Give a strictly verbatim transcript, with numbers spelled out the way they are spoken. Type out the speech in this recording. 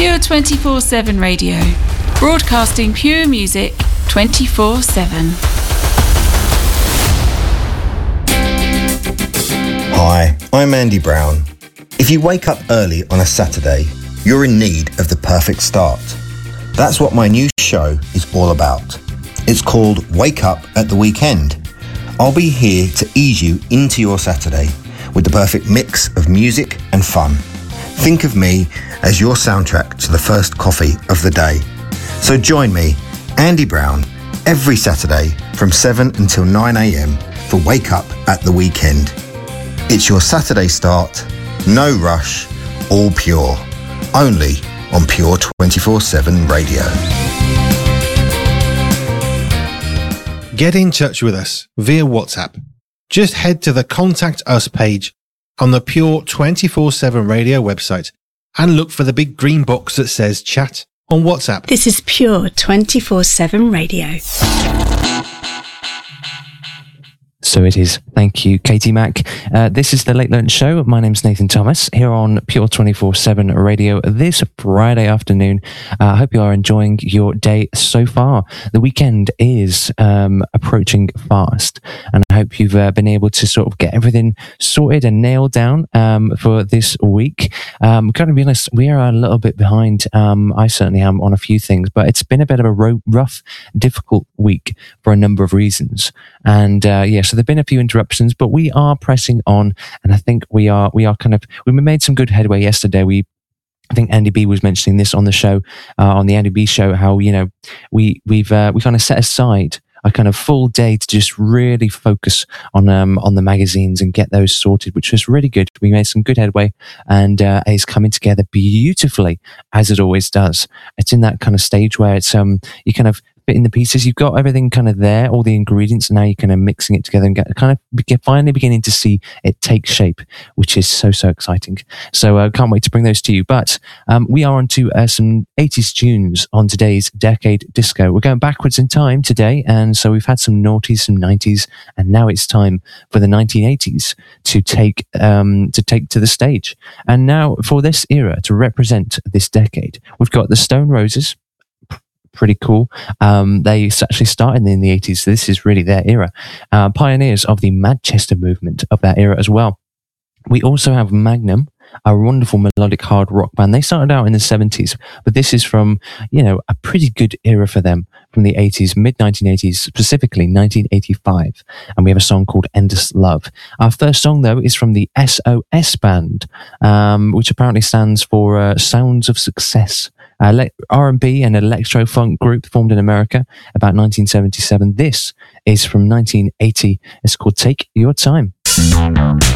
Pure twenty-four seven Radio, broadcasting pure music twenty-four seven. Hi, I'm Andy Brown. If you wake up early on a Saturday, you're in need of the perfect start. That's what my new show is all about. It's called Wake Up at the Weekend. I'll be here to ease you into your Saturday with the perfect mix of music and fun. Think of me as your soundtrack to the first coffee of the day. So join me, Andy Brown, every Saturday from seven until nine a.m. for Wake Up at the Weekend. It's your Saturday start, no rush, all pure. Only on Pure twenty-four seven Radio. Get in touch with us via WhatsApp. Just head to the Contact Us page on the Pure twenty-four seven Radio website and look for the big green box that says Chat on WhatsApp. This is Pure twenty-four seven Radio. So it is. Thank you, Katie Mack. Uh, this is the Late Lunch Show. My name's Nathan Thomas here on Pure twenty-four seven Radio this Friday afternoon. Uh, I hope you are enjoying your day so far. The weekend is um, approaching fast, and I hope you've uh, been able to sort of get everything sorted and nailed down um, for this week. Um, gotta be honest, we are a little bit behind. Um, I certainly am on a few things, but it's been a bit of a ro- rough, difficult week for a number of reasons. And uh, yeah, so there've been a few interruptions, but we are pressing on, and I think we are we are kind of we made some good headway yesterday. We I think Andy B was mentioning this on the show, uh, on the Andy B show, how you know we we've uh, we kind of set aside a kind of full day to just really focus on um on the magazines and get those sorted, which was really good. We made some good headway, and uh, it's coming together beautifully, as it always does. It's in that kind of stage where it's um you kind of in the pieces, you've got everything kind of there, all the ingredients, and now you're kind of mixing it together and get kind of get, finally beginning to see it take shape, which is so, so exciting. So I uh, can't wait to bring those to you. But um, we are on to uh, some eighties tunes on today's Decade Disco. We're going backwards in time today, and so we've had some noughties, some nineties, and now it's time for the nineteen eighties to take um, to take to the stage. And now for this era, to represent this decade, we've got the Stone Roses. Pretty cool. Um, they actually started in the eighties, so this is really their era. Uh, pioneers of the Manchester movement of that era as well. We also have Magnum, a wonderful melodic hard rock band. They started out in the seventies, but this is from, you know, a pretty good era for them from the eighties, mid nineteen eighties, specifically nineteen eighty-five. And we have a song called Endless Love. Our first song, though, is from the S O S Band, um, which apparently stands for uh, Sounds of Success. Uh, R and B and electro-funk group formed in America about nineteen seventy-seven. This is from nineteen eighty. It's called Take Your Time.